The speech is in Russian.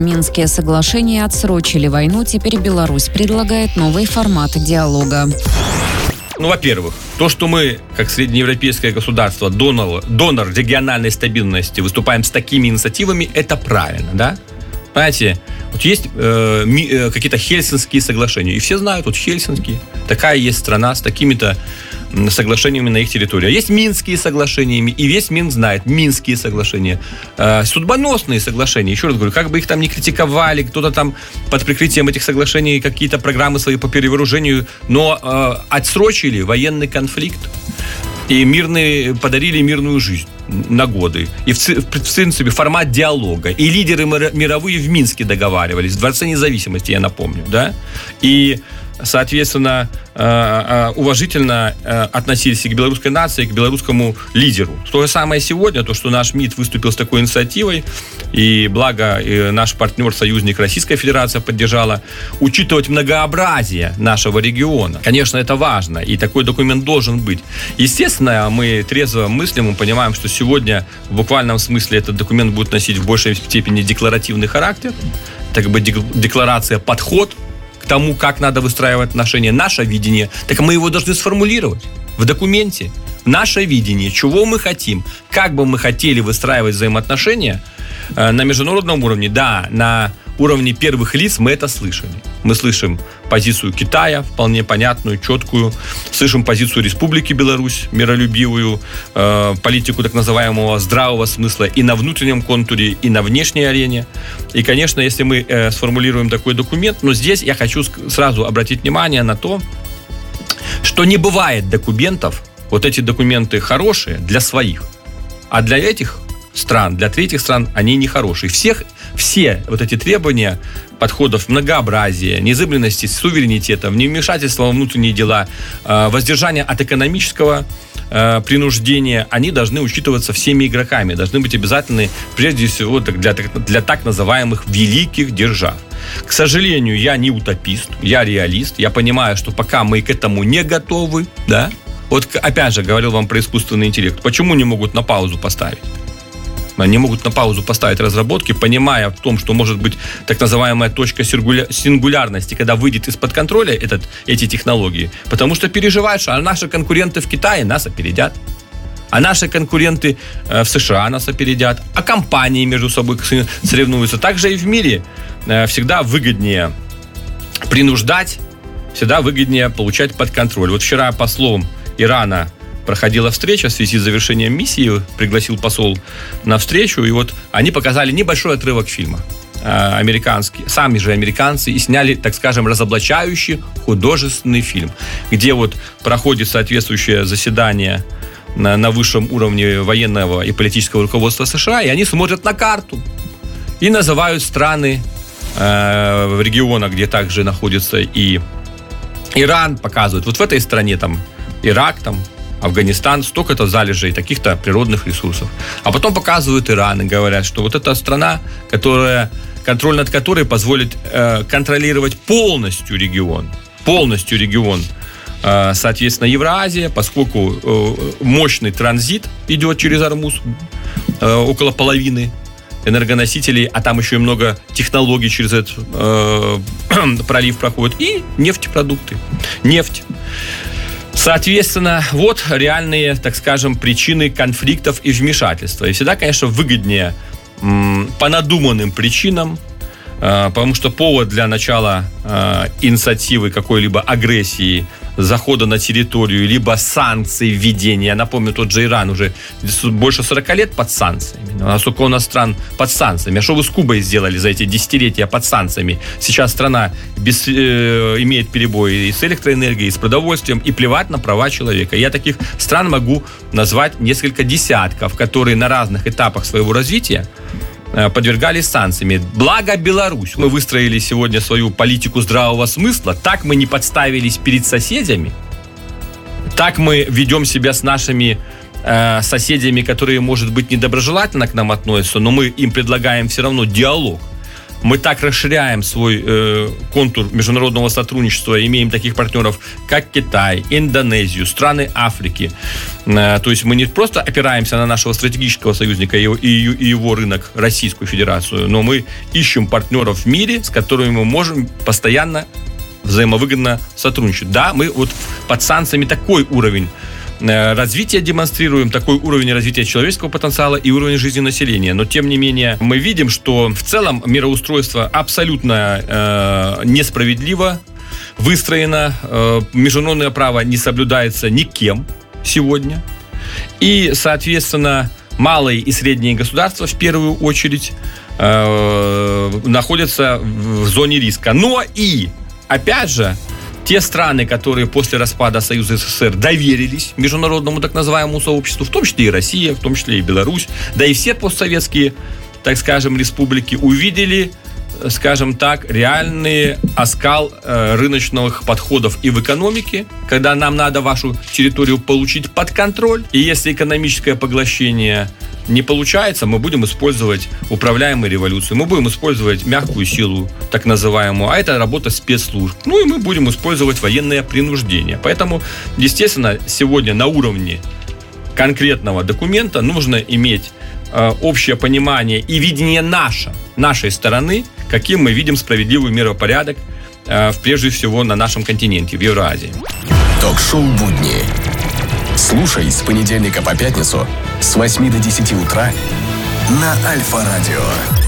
Минские соглашения отсрочили войну, теперь Беларусь предлагает новый формат диалога. Во-первых, то, что мы, как среднеевропейское государство, донор региональной стабильности, выступаем с такими инициативами, это правильно, да? Понимаете, вот есть какие-то Хельсинские соглашения, и все знают, вот Хельсинки, такая есть страна с такими-то соглашениями на их территории. А есть Минские соглашения, и весь Минск знает Минские соглашения. Судьбоносные соглашения, еще раз говорю, как бы их там ни критиковали, кто-то там под прикрытием этих соглашений какие-то программы свои по перевооружению, но отсрочили военный конфликт и подарили мирную жизнь на годы. И в принципе формат диалога. И лидеры мировые в Минске договаривались, в Дворце независимости, я напомню, да? И соответственно, уважительно относились и к белорусской нации, и к белорусскому лидеру. То же самое сегодня, то, что наш МИД выступил с такой инициативой, и благо наш партнер, союзник Российская Федерация поддержала, учитывать многообразие нашего региона. Конечно, это важно, и такой документ должен быть. Естественно, мы трезво мыслим и понимаем, что сегодня в буквальном смысле этот документ будет носить в большей степени декларативный характер, так бы декларация, подход к тому, как надо выстраивать отношения, наше видение, так мы его должны сформулировать в документе. Наше видение, чего мы хотим, как бы мы хотели выстраивать взаимоотношения на международном уровне. Да, на уровне первых лиц мы это слышали. Мы слышим позицию Китая, вполне понятную, четкую. Слышим позицию Республики Беларусь, миролюбивую, политику так называемого здравого смысла и на внутреннем контуре, и на внешней арене. И, конечно, если мы сформулируем такой документ, но здесь я хочу сразу обратить внимание на то, что не бывает документов, вот эти документы хорошие для своих, а для этих стран, для третьих стран они нехорошие. Все вот эти требования подходов многообразия, незыблемости суверенитета, невмешательства во внутренние дела, воздержания от экономического принуждения, они должны учитываться всеми игроками, должны быть обязательны прежде всего для так называемых великих держав. К сожалению, я не утопист, я реалист, я понимаю, что пока мы к этому не готовы, да, вот опять же говорил вам про искусственный интеллект, почему не могут на паузу поставить? Они могут на паузу поставить разработки, понимая в том, что может быть так называемая точка сингулярности, когда выйдет из-под контроля эти технологии, потому что переживают, что наши конкуренты в Китае нас опередят, а наши конкуренты в США нас опередят, а компании между собой соревнуются. Также и в мире всегда выгоднее принуждать, всегда выгоднее получать под контроль. Вот вчера послом Ирана проходила встреча в связи с завершением миссии, пригласил посол на встречу, и вот они показали небольшой отрывок фильма американский, сами же американцы, и сняли, так скажем, разоблачающий художественный фильм, где вот проходит соответствующее заседание на высшем уровне военного и политического руководства США, и они смотрят на карту и называют страны в регионах, где также находится и Иран, показывают, вот в этой стране там Ирак, там Афганистан, столько-то залежей таких-то природных ресурсов. А потом показывают Иран и говорят, что вот эта страна, контроль над которой позволит контролировать полностью регион, соответственно, Евразия, поскольку мощный транзит идет через Ормуз, около половины энергоносителей, а там еще и много технологий через этот пролив проходит, и нефтепродукты, нефть. Соответственно, вот реальные, так скажем, причины конфликтов и вмешательства. И всегда, конечно, выгоднее по надуманным причинам, потому что повод для начала инициативы какой-либо агрессии, захода на территорию, либо санкций введения. Напомню, тот же Иран уже больше 40 лет под санкциями. А сколько у нас стран под санкциями? А что вы с Кубой сделали за эти десятилетия под санкциями? Сейчас страна имеет перебои и с электроэнергией, и с продовольствием, и плевать на права человека. Я таких стран могу назвать несколько десятков, которые на разных этапах своего развития подвергались санкциями. Благо Беларусь. Мы выстроили сегодня свою политику здравого смысла. Так мы не подставились перед соседями. Так мы ведем себя с нашими соседями, которые, может быть, недоброжелательно к нам относятся, но мы им предлагаем все равно диалог. мы так расширяем свой контур международного сотрудничества, имеем таких партнеров, как Китай, Индонезию, страны Африки. То есть мы не просто опираемся на нашего стратегического союзника и его рынок, Российскую Федерацию, но мы ищем партнеров в мире, с которыми мы можем постоянно взаимовыгодно сотрудничать. Да, мы вот под санкциями такой уровень развития демонстрируем, такой уровень развития человеческого потенциала и уровень жизни населения. Но, тем не менее, мы видим, что в целом мироустройство абсолютно несправедливо выстроено. Международное право не соблюдается никем сегодня. И, соответственно, малые и средние государства, в первую очередь, находятся в зоне риска. Но и, опять же, те страны, которые после распада Союза СССР доверились международному так называемому сообществу, в том числе и Россия, в том числе и Беларусь, да и все постсоветские, так скажем, республики, увидели, скажем так, реальный оскал рыночных подходов и в экономике, когда нам надо вашу территорию получить под контроль, и если экономическое поглощение не получается, мы будем использовать управляемые революции, мы будем использовать мягкую силу, так называемую, а это работа спецслужб. Ну и мы будем использовать военное принуждение. Поэтому, естественно, сегодня на уровне конкретного документа нужно иметь общее понимание и видение нашей стороны, каким мы видим справедливый миропорядок, прежде всего на нашем континенте, в Евразии. Ток-шоу «Будни». Слушай с понедельника по пятницу с 8 до 10 утра на Альфа-радио.